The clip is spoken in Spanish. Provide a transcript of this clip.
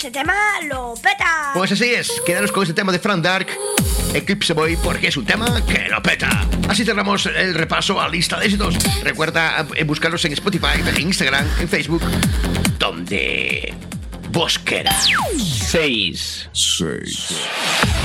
Este tema lo peta. Pues así es, quedaros con este tema de Frank Dark, Eclipse Boy, porque es un tema que lo peta. Así cerramos el repaso a lista de éxitos. Recuerda buscarlos en Spotify, en Instagram, en Facebook, donde vos quieras. 6.